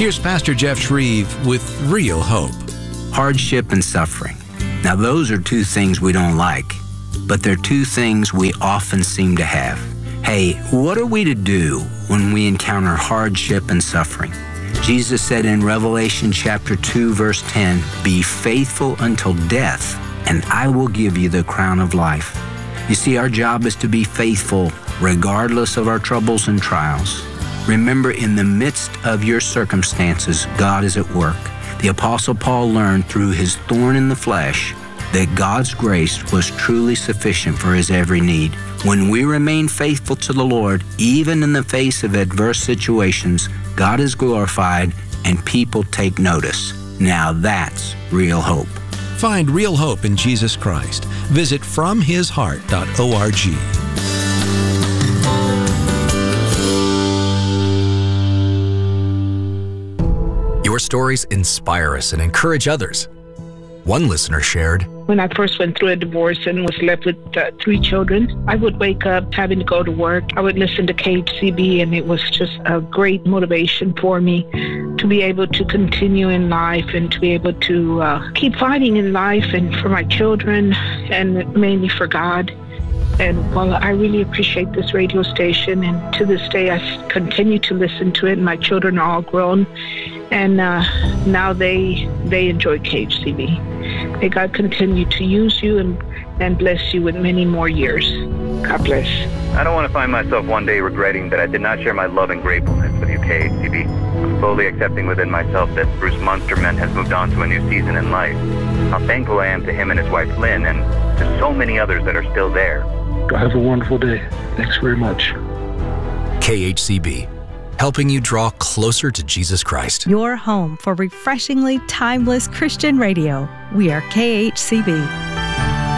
Here's Pastor Jeff Shreve with Real Hope. Hardship and suffering. Now, those are two things we don't like, but they're two things we often seem to have. Hey, what are we to do when we encounter hardship and suffering? Jesus said in Revelation chapter 2, verse 10, "Be faithful until death, and I will give you the crown of life." You see, our job is to be faithful regardless of our troubles and trials. Remember, in the midst of your circumstances, God is at work. The Apostle Paul learned through his thorn in the flesh that God's grace was truly sufficient for his every need. When we remain faithful to the Lord, even in the face of adverse situations, God is glorified and people take notice. Now that's real hope. Find real hope in Jesus Christ. Visit FromHisHeart.org. Your stories inspire us and encourage others. One listener shared, "When I first went through a divorce and was left with 3 children, I would wake up having to go to work. I would listen to KHCB, and it was just a great motivation for me to be able to continue in life and to be able to keep fighting in life and for my children and mainly for God. And well, I really appreciate this radio station, and to this day I continue to listen to it. My children are all grown, and now they enjoy KHCB. May God continue to use you and bless you with many more years. God bless. I don't want to find myself one day regretting that I did not share my love and gratefulness with you, KHCB. I'm slowly accepting within myself that Bruce Munsterman has moved on to a new season in life. How thankful I am to him and his wife Lynn, and to so many others that are still there. Have a wonderful day. Thanks very much. KHCB, helping you draw closer to Jesus Christ. Your home for refreshingly timeless Christian radio. We are KHCB.